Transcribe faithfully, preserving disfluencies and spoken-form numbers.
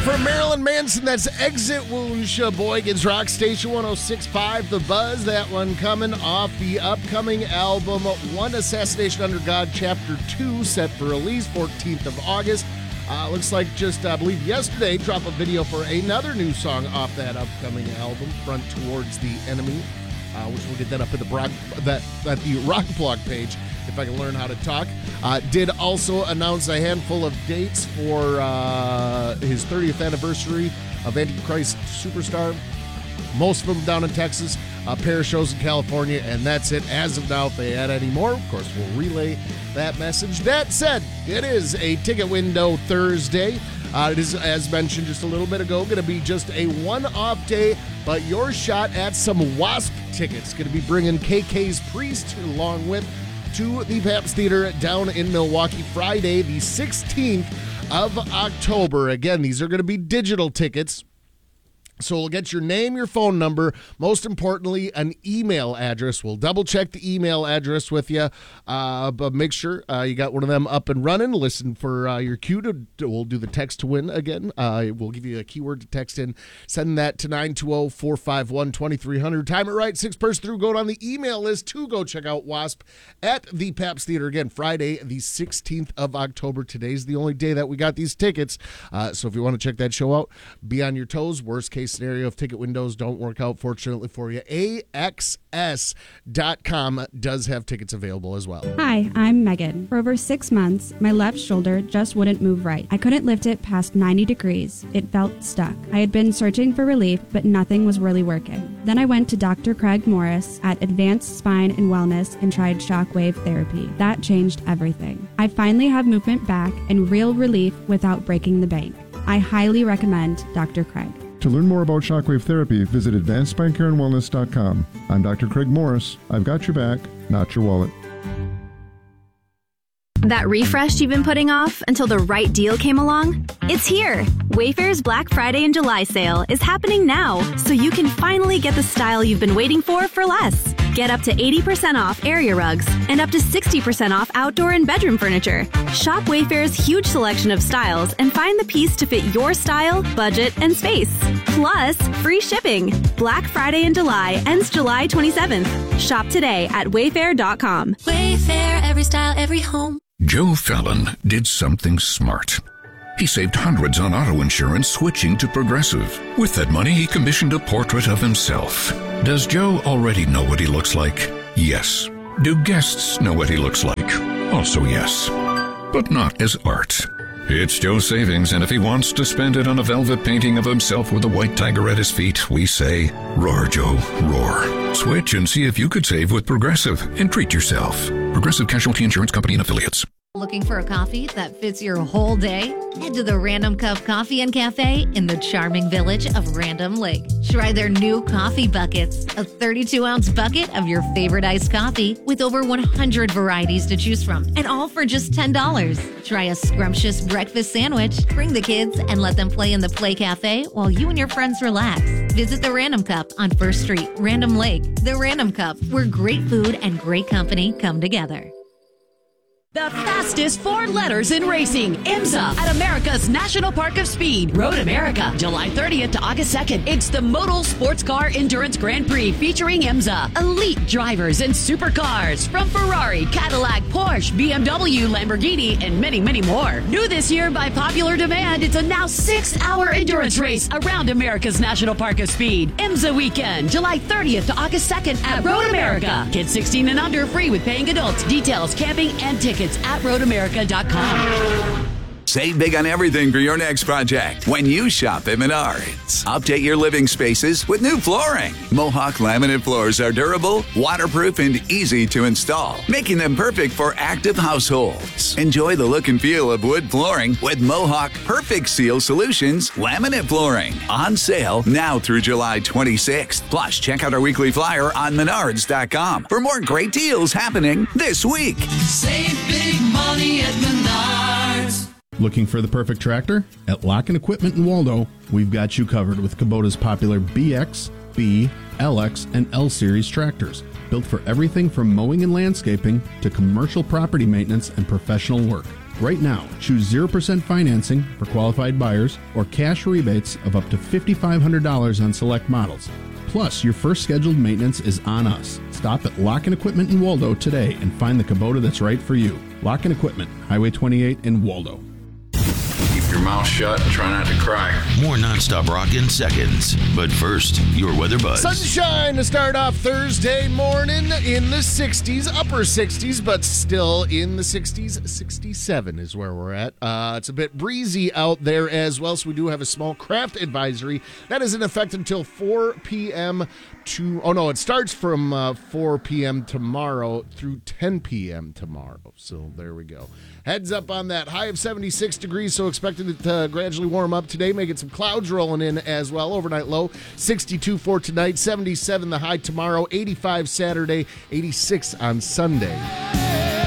From Marilyn Manson, that's Exit Woundsha Boygan's Rock Station one oh six point five, The Buzz. That one coming off the upcoming album, One Assassination Under God, Chapter two, set for release fourteenth of August. Uh, looks like just, I believe, yesterday, drop a video for another new song off that upcoming album, Front Towards the Enemy, uh, which we'll get that up at the, Brock, that, at the Rock Blog page, if I can learn how to talk. Uh, did also announce a handful of dates for uh, his thirtieth anniversary of Antichrist Superstar. Most of them down in Texas, a pair of shows in California, and that's it. As of now, if they add any more, of course, we'll relay that message. That said, it is a ticket window Thursday. Uh, it is, as mentioned just a little bit ago, going to be just a one-off day, but your shot at some Wasp tickets. Going to be bringing K K's Priest along with to the Pabst Theater down in Milwaukee Friday, the sixteenth of October. Again, these are going to be digital tickets. So we'll get your name, your phone number, most importantly, an email address. We'll double check the email address with you, uh, but make sure uh, you got one of them up and running. Listen for uh, your cue to, to, we'll do the text to win again. Uh, we'll give you a keyword to text in. Send that to nine two zero, four five one, two three zero zero. Time it right, six person through, go on the email list to go check out Wasp at the Pabst Theater. Again, Friday, the sixteenth of October. Today's the only day that we got these tickets. Uh, so if you want to check that show out, be on your toes. Worst case scenario, if ticket windows don't work out, fortunately for you, A X S dot com does have tickets available as well. Hi, I'm Megan. For over six months, my left shoulder just wouldn't move right. I couldn't lift it past ninety degrees. It felt stuck. I had been searching for relief, but nothing was really working. Then I went to Doctor Craig Morris at Advanced Spine and Wellness and tried shockwave therapy. That changed everything. I finally have movement back and real relief without breaking the bank. I highly recommend Doctor Craig. To learn more about shockwave therapy, visit advanced spine care and wellness dot com. I'm Doctor Craig Morris. I've got your back, not your wallet. That refresh you've been putting off until the right deal came along? It's here! Wayfair's Black Friday and July sale is happening now, so you can finally get the style you've been waiting for for less. Get up to eighty percent off area rugs and up to sixty percent off outdoor and bedroom furniture. Shop Wayfair's huge selection of styles and find the piece to fit your style, budget, and space. Plus, free shipping. Black Friday in July ends July twenty-seventh. Shop today at wayfair dot com. Wayfair, every style, every home. Joe Fallon did something smart. He saved hundreds on auto insurance switching to Progressive. With that money, he commissioned a portrait of himself. Does Joe already know what he looks like? Yes. Do guests know what he looks like? Also yes. But not as art. It's Joe's savings, and if he wants to spend it on a velvet painting of himself with a white tiger at his feet, we say, roar, Joe, roar. Switch and see if you could save with Progressive and treat yourself. Progressive Casualty Insurance Company and Affiliates. Looking for a coffee that fits your whole day? Head to the Random Cup Coffee and Cafe in the charming village of Random Lake. Try their new coffee buckets, a thirty-two ounce bucket of your favorite iced coffee with over one hundred varieties to choose from, and all for just ten dollars. Try a scrumptious breakfast sandwich, bring the kids, and let them play in the Play Cafe while you and your friends relax. Visit the Random Cup on First Street, Random Lake. The Random Cup, where great food and great company come together. The fastest four letters in racing, IMSA, at America's National Park of Speed, Road America, July thirtieth to August second. It's the Modal Sports Car Endurance Grand Prix featuring IMSA. Elite drivers and supercars from Ferrari, Cadillac, Porsche, B M W, Lamborghini, and many, many more. New this year by popular demand, it's a now six-hour endurance race around America's National Park of Speed. IMSA weekend, July thirtieth to August second at Road America. Kids sixteen and under free with paying adults. Details, camping, and tickets at road america dot com. Save big on everything for your next project when you shop at Menards. Update your living spaces with new flooring. Mohawk laminate floors are durable, waterproof, and easy to install, making them perfect for active households. Enjoy the look and feel of wood flooring with Mohawk Perfect Seal Solutions laminate flooring. On sale now through July twenty-sixth. Plus, check out our weekly flyer on menards dot com for more great deals happening this week. Save big money at Menards. Looking for the perfect tractor? At Locken Equipment in Waldo, we've got you covered with Kubota's popular B X, B, L X, and L Series tractors, built for everything from mowing and landscaping to commercial property maintenance and professional work. Right now, choose zero percent financing for qualified buyers or cash rebates of up to five thousand five hundred dollars on select models. Plus, your first scheduled maintenance is on us. Stop at Lock and Equipment in Waldo today and find the Kubota that's right for you. Lock and Equipment, Highway twenty-eight in Waldo. Keep your mouth shut and try not to cry. More nonstop rock in seconds. But first, your weather buzz. Sunshine to start off Thursday morning in the sixties, upper sixties, but still in the sixties. sixty-seven is where we're at. Uh, it's a bit breezy out there as well, so we do have a small craft advisory that is in effect until four p.m. to, oh no, it starts from uh, four p.m. tomorrow through ten p.m. tomorrow. So there we go. Heads up on that. High of seventy-six degrees, so expected it to gradually warm up today, making some clouds rolling in as well. Overnight low, sixty-two for tonight, seventy-seven the high tomorrow, eighty-five Saturday, eighty-six on Sunday.